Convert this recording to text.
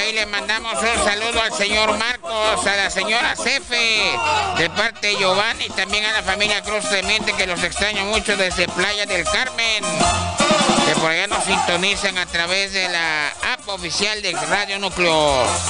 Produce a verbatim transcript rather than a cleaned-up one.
ahí le mandamos un saludo al señor Marcos, a la señora Cefe, de parte de Giovanni, y también a la familia Cruz Clemente, que los extraño mucho desde Playa del Carmen, que por allá nos sintonizan a través de la app oficial de Radio Núcleo.